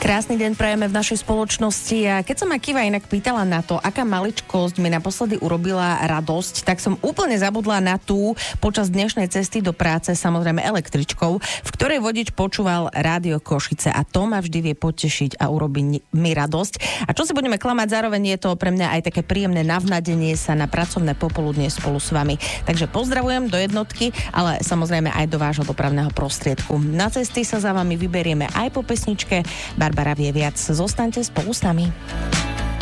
Krásny deň prajeme v našej spoločnosti a keď sa ma Kiva inak pýtala na to, aká maličkosť mi naposledy urobila radosť, tak som úplne zabudla na tú počas dnešnej cesty do práce, samozrejme električkou, v ktorej vodič počúval Rádio Košice a to ma vždy vie potešiť a urobiť mi radosť. A čo si budeme klamať, zároveň je to pre mňa aj také príjemné navnadenie sa na pracovné popoludnie spolu s vami. Takže pozdravujem do jednotky, ale samozrejme aj do vášho dopravného prostriedku. Na cesty sa za vami vyberieme aj po pesničke. Barbara vie viac. Zostaňte spolu s nami.